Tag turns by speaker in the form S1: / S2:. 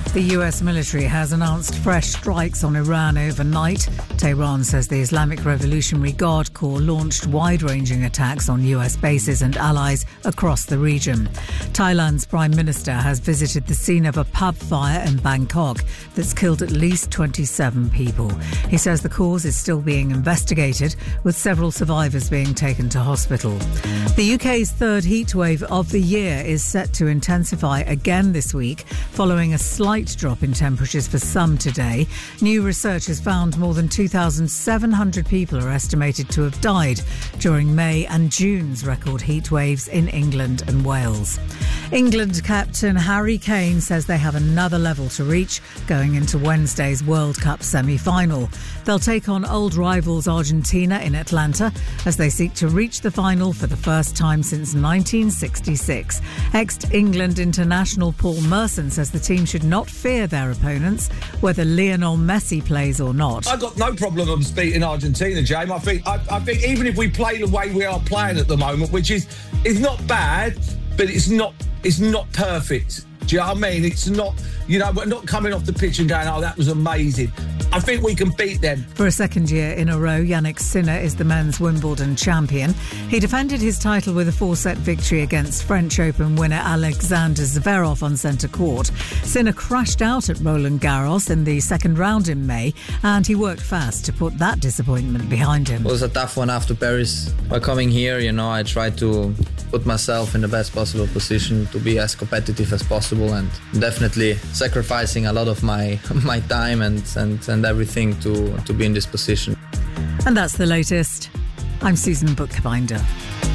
S1: The US military has announced fresh strikes on Iran overnight. Tehran says the Islamic Revolutionary Guard Corps launched wide-ranging attacks on US bases and allies across the region. Thailand's Prime Minister has visited the scene of a pub fire in Bangkok that's killed at least 27 people. He says the cause is still being investigated, with several survivors being taken to hospital. The UK's third heatwave of the year is set to intensify again this week, following a slight drop in temperatures for some today. New research has found more than 2,700 people are estimated to have died during May and June's record heat waves in England and Wales. England captain Harry Kane says they have another level to reach going into Wednesday's World Cup semi-final. They'll take on old rivals Argentina in Atlanta as they seek to reach the final for the first time since 1966. Ex-England international Paul Merson says the team should not fear their opponents, whether Lionel Messi plays or not.
S2: I've got no problem of beating Argentina, James. I think even if we play the way we are playing at the moment, which is not bad, but it's not perfect. Do you know what I mean? It's not, we're not coming off the pitch and going, oh, that was amazing. I think we can beat them.
S1: For a second year in a row, Yannick Sinner is the men's Wimbledon champion. He defended his title with a 4-set victory against French Open winner Alexander Zverev on centre court. Sinner crashed out at Roland Garros in the second round in May, and he worked fast to put that disappointment behind him.
S3: It was a tough one after Paris. By coming here, I tried to put myself in the best possible position to be as competitive as possible, and definitely sacrificing a lot of my time and everything to be in this position.
S1: And that's the latest. I'm Susan Bookbinder.